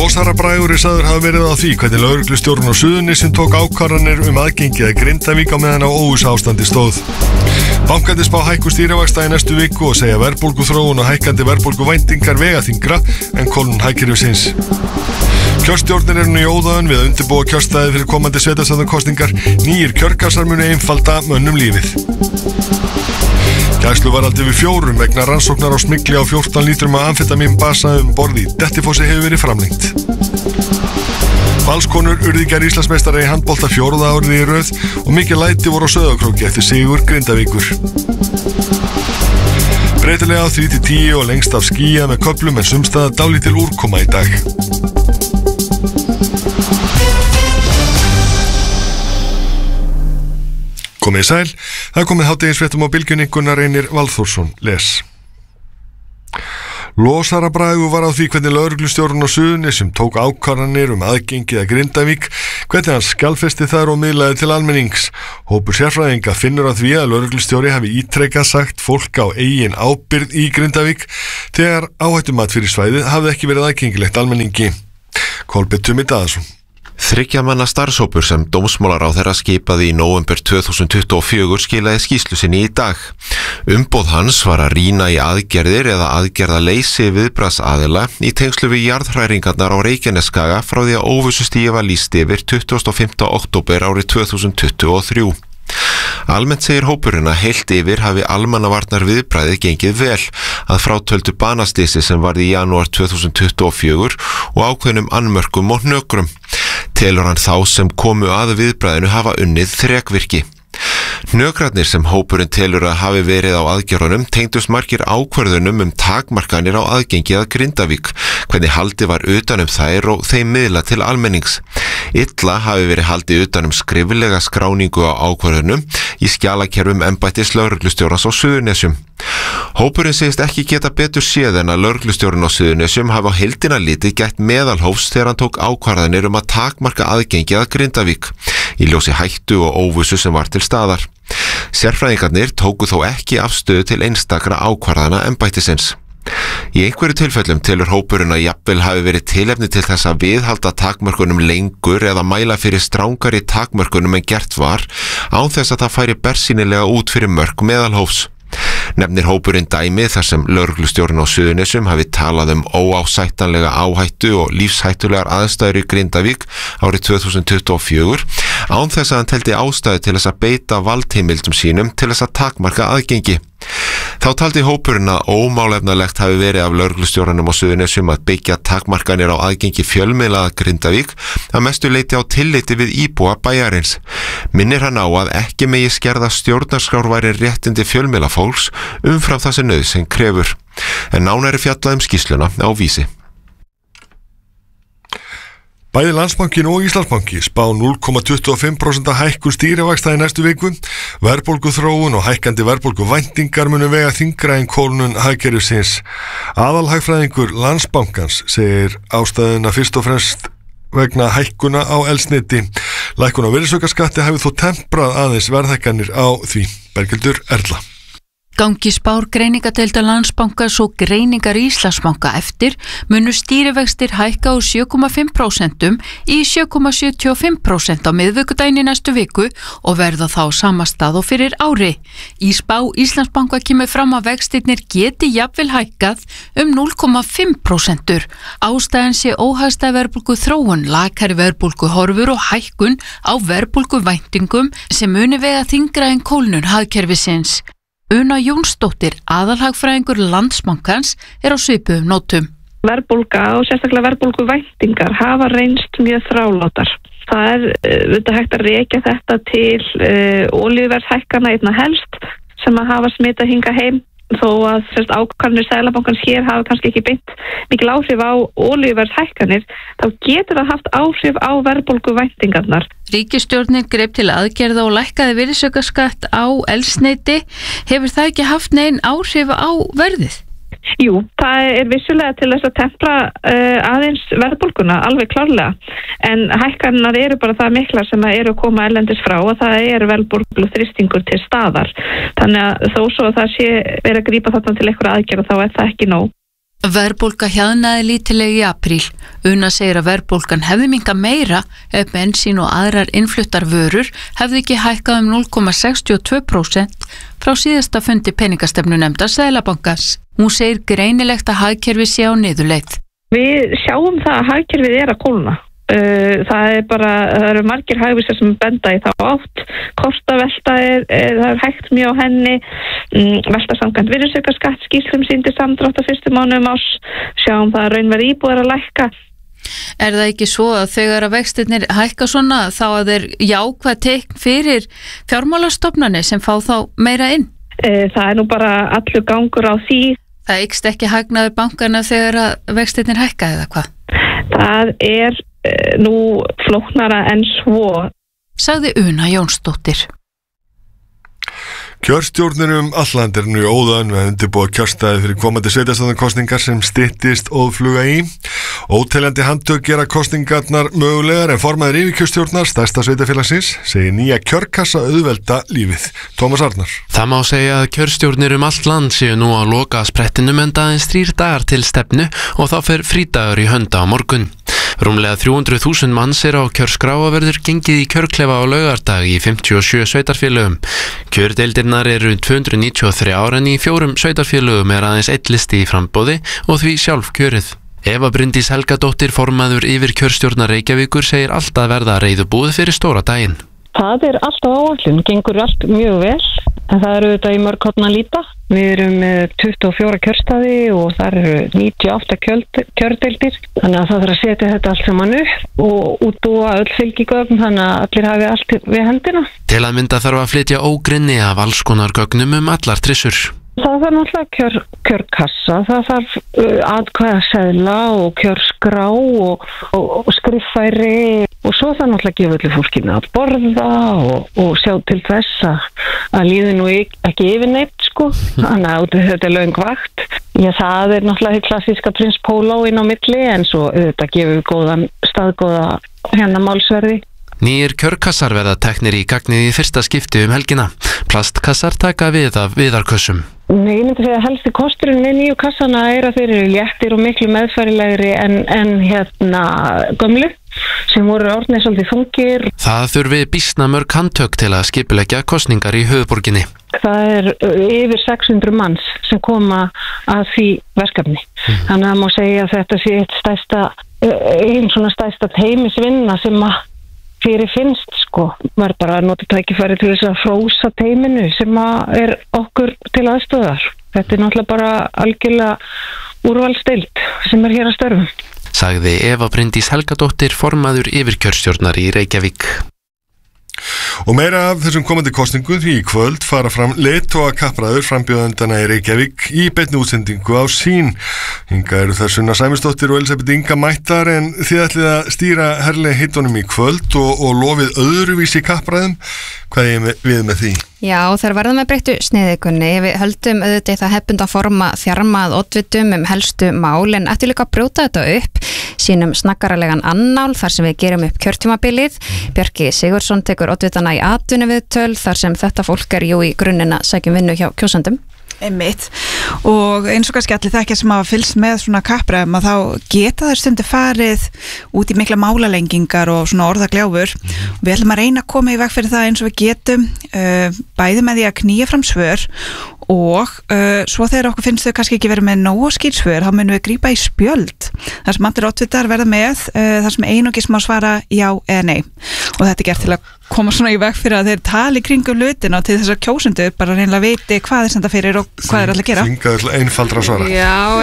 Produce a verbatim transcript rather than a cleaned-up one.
Losara Bragur er sagður hafa verið á því hvernig lögreglustjórinn á Suðurnesjum tók ákvarðanir um aðgengið að Grindavík á meðan á óvissuástandi stóð. Bankarnir spá hækku stýrivaxta í næstu viku og segja verðbólguþróun og hækkandi verðbólguvæntingar vega þyngra en kólnun hagkerfisins. Kjörstjórnir eru nú í óðaun við að undirbúa kjörstaði fyrir komandi sveitarstjórnarkosningar. Nýir kjörkassar munu einfalda mönnum lífið. Gæsluvarðhaldi við fjórum vegna rannsóknar á smygli á fjórtán lítrum af amfetamínbasa um borð í Dettifossi hefur verið framlengt. Valskonur urðu í gær Íslandsmeistari í handbolta fjórða árið í röð og mikið læti voru á Sauðárkróki eftir sigur Grindavíkur. Breytilega á þrjú til tíu og lengst af skýjað með köflum en sumstaðar dálítil úrkoma í dag. Komið í sæl, það er komið hádegisfréttum á bylgjunni. Gunnar Reynir Valþórsson les. Losara Bragur var á því hvernig lögreglustjórinn á Suðurnesjum tók ákvarðanir um aðgengið að Grindavík, hvernig hann skjalfesti þar og miðlaði til almennings. Hópur sérfræðinga finnur að því að lögreglustjóri hafi ítrekað sagt fólk á eigin ábyrgð í Grindavík þegar áhættumat fyrir svæðið hafði ekki verið aðgengilegt almenningi. Kolbeinn Tumi Daðason. Þriggja manna starfshópur sem dómsmálaráðherra skipaði í nóvember tvö þúsund tuttugu og fjögur skilaði skýrslu sinni í dag. Umboð hans var að rýna í aðgerðir eða aðgerðaleysi viðbragðsaðila í tengslu við jarðhræringarnar á Reykjanesskaga frá því að óvissustigi var lýst yfir tuttugasta og fimmta október árið tvö þúsund tuttugu og þrjú. Almennt segir hópurinn að heilt yfir hafi almannavarnar viðbragðið gengið vel að frátöldu banaslysi sem varð í janúar tvö þúsund tuttugu og fjögur og ákveðnum annmörkum og hnökrum. Telur hann þá sem komu að viðbragðinu hafa unnið þrekvirki. Hnökrarnir sem hópurinn telur að hafi verið á aðgerðunum tengdust margir ákvörðunum um takmarkanir á aðgengi að Grindavík, hvernig haldið var utanum þær og þeim miðla til almennings. Illa hafi verið haldið utanum skriflega skráningu á ákvörðunum í skjalakerfum embættis lögreglustjórans á Suðurnesjum. Hópurinn segist ekki geta betur séð en að lögreglustjórinn á Suðurnesjum hafi á heildina litið gætt meðalhófs þegar hann tók ákvarðanir um að takmarka aðgengi að Grindavík, í ljósi hættu og óvissu sem var til staðar. Sérfræðingarnir tóku þó ekki afstöðu til einstakra ákvarðana embættisins. Í einhverju tilfellum telur hópurinn að jafnvel hafi verið tilefni til þess að viðhalda takmörkunum lengur eða mæla fyrir strangari takmörkunum en gert var, án þess að það færi bersýnilega út fyrir mörk meðalhófs. Nefnir hópurinn dæmi þar sem lögreglustjórinn á Suðurnesjum hafi talað um óásættanlega áhættu og lífshættulegar aðstæður í Grindavík árið tvö þúsund tuttugu og fjögur, án þess að hann teldi ástæðu til þess að beita valdheimildum sínum til þess að takmarka aðgengi. Þá taldi hópurinn að ómálefnalegt hafi verið af lögreglustjóranum á Suðurnesjum að byggja takmarkanir á aðgengi fjölmiðla að Grindavík að mestu leyti á tilliti við íbúa bæjarins. Minnir hann á að ekki megi skerða stjórnarskrárværi réttindi fjölmiðlafólks umfram það sem nauðsyn krefur. En nánar er fjallað um skýrsluna á Vísi. Bæði Landsbankinn og Íslandsbanki spá núll komma tuttugu og fimm prósent hækkun stýrivaxta í næstu viku. Verðbólguþróun og hækkandi verðbólguvæntingar munu vega þyngra en kólnun hagkerfisins. Aðalhagfræðingur Landsbankans segir ástæðuna fyrst og fremst vegna hækkuna á eldsneyti. Lækkun á virðisaukaskatti hafi þó temprað aðeins verðhækkanir á því. Berghildur Erla. Gangi spár greiningadeildar Landsbankans og greiningar Íslandsbanka eftir munu stýrivextir hækka úr sjö komma fimm prósent í sjö komma sjötíu og fimm prósent á miðvikudaginn í næstu viku og verða þá sama stað og fyrir ári. Í spá Íslandsbanka kemur fram að vextirnir geti jafnvel hækkað um núll komma fimm prósent. Ástæðan sé óhagstæð verðbólgu þróun, lakari verðbólgu horfur og hækkun á verðbólgu væntingum sem muni vega þyngra en kólnun hagkerfisins. Una Jónsdóttir, aðalhagfræðingur Landsbankans, er á svipuðum nótum. Verðbólga og sérstaklega verðbólgu væntingar hafa reynst mjög þrálátar. Það er auðvitað hægt að rekja þetta til uh, olíuverðshækkana einna helst sem að hafa smitað hingað heim, þó að sérst ákvarðanir Seðlabankans hér hafa kannski ekki beint mikil áhrif á olíuverðshækkanir, þá getur það haft áhrif á verðbólgu væntingarnar. Ríkisstjórnin greip til aðgerða og lækkaði virðisaukaskatt á eldsneyti. Hefur það ekki haft nein áhrif á verðið? Jú, það er vissulega til þess að tempra uh, aðeins verðbólguna, alveg klárlega. En hækkanirnar eru bara það miklar sem eru að koma erlendis frá og það er verðbólguþrýstingur til staðar. Þannig að þó svo að það sé verið að grípa þarna til einhverja aðgerða þá er það ekki nóg. Verðbólga hjaðnaði lítillega í apríl. Una segir að verðbólgan hefði minnkað meira ef bensín og aðrar innfluttar vörur hefði ekki hækkað um núll komma sextíu og tvö prósent frá síðasta fundi peningastefnunefndar Seðlabankans. Hún segir greinilegt að hagkerfið sé á niðurleið. Við sjáum það að hagkerfið er að kólna. Það er bara, það eru margir hagvísar sem benda í þá átt. Kostavelta er, er, það er hægt mjög á henni. Velta samkvæmt virðisaukaskatt skýrslum sýndi samdrátt á fyrstu mánuðum árs. Sjáum það að raunverð íbúðar að lækka. Er það ekki svo að þegar að vextirnir hækka svona þá að þeir jákvæð teikn fyrir fjármálastofnanir sem fá þá meira inn? Það er nú bara allur gangur á því. Það eykst ekki hagnaður bankana þegar að vextirnir hækka eða hvað? Það er nú flóknara en svo, sagði Una Jónsdóttir. Kjörstjórnir um alland er nú óðan við að undirbúa kjörstaði fyrir komandi sveitarstjórnarkosningar sem styttist óðfluga í. Óteljandi handtök gera kosningarnar mögulegar en formaður yfirkjörstjórnar stærsta sveitarfélagsins segir nýja kjörkassa auðvelda lífið. Tómas Arnar. Það má segja að kjörstjórnir um allt land séu nú að loka sprettinum en aðeins þrír dagar til stefnu og þá fer frídagur í hönda á morgun. Rúmlega þrjú hundruð þúsund manns er á kjörskrá og verður gengið í kjörklefa á laugardag í fimmtíu og sjö sveitarfélögum. Kjördeildirnar eru tvö hundruð níutíu og þrjú en í fjórum sveitarfélögum er aðeins einn listi í framboði og því sjálf kjörið. Eva Bryndís Helgadóttir, formaður yfir kjörstjórnar Reykjavíkur, segir alltaf verða reiðubúið fyrir stóra daginn. Það er alltaf áætlun, gengur allt mjög vel, en það eru þetta í mörg horn að líta. Við erum með tuttugu og fjóra kjörstaði og það eru níutíu og átta kjördeildir, þannig að það þarf að setja þetta allt saman upp og útbúa öll fylgigögn, þannig að allir hafi allt við hendina. Til að mynda þarf að flytja ógrynni af alls konar gögnum um allar trissur. Það þarf náttúrulega kjör, kjörkassa, það þarf uh, atkvæðaseðla og kjörskrá og, og, og skriffæri og svo það náttúrulega gefa öllu fólkinu að borða og, og sjá til þess að, að líði nú ekki yfir neitt sko, þannig að þetta er löng vakt. Já, það er náttúrulega klassíska prins Póló inn á milli en svo þetta gefur góðan, staðgóða hérna málsverði. Nýjir kjörkassar verða teknir í gagnið í fyrsta skipti um helgina. Plastkassar taka við af viðarkössum. Nei, ég myndi segja að helsti kosturinn við nýju kassana er að þeir eru léttir og miklu meðfærilegri en, en hérna gömlu sem voru orðnir svolítið þungir. Það þurfi býsna mörg handtök til að skipuleggja kosningar í höfuðborginni. Það er yfir sex hundruð manns sem koma að því verkefni. Mm. Þannig að má segja að þetta sé eitt stærsta, einn svona stærsta teymisvinna sem að fyrir finnst sko, maður bara að nota tækifæri til þess að frósa teyminu sem að er okkur til aðstöðar. Þetta er náttúrulega bara algjörlega úrvalsdeild sem er hér að störfum. Sagði Eva Bryndís Helgadóttir, formaður yfirkjörstjórnar í Reykjavík. Og meira af þessum komandi kosningu því í kvöld fara fram leiðtogakappræður frambjóðendana í Reykjavík í beinni útsendingu á Sýn. Hingað eru þær Sunna Sæmundsdóttir og Elisabeth Inga mættar en þið ætlið að stýra herlega heitunum í kvöld og, og lofið öðruvísi kappræðum. Hvað er við með því? Já, þær verða með breyttu sniðikunni. Við höldum auðvitað það hefbund að forma þjarmað oddvitum um helstu mál en eftir líka að brjóta þetta upp, sínum snakkaralegan annál þar sem við gerum upp kjörtímabilið. Björki Sigurðsson tekur oddvitana í atvinnuviðtöl þar sem þetta fólk er jú í grunninn að sækjum vinnu hjá kjósendum. Einmitt. Og eins og kannski allir þekkja sem hafa fylgst með svona kappræðum að þá geta þær stundu farið út í mikla málalengingar og svona orðagljáfur. Mm. Við ætlum að reyna að koma í veg fyrir það eins og við getum uh, bæði með því að knýja fram svör og uh, svo þegar okkur finnst þau kannski ekki verið með nógu skýr svör, þá munum við grípa í spjöld þar sem allir oddvitar verða með uh, þar sem einungis má svara já eða nei og þetta er gert til að koma svona í veg fyrir að þeir tali kringum hlutina og til þess að kjósendur bara reynilega viti hvað er senda fyrir og hvað er alltaf að gera. Þingaðu einfaldra svara. Já,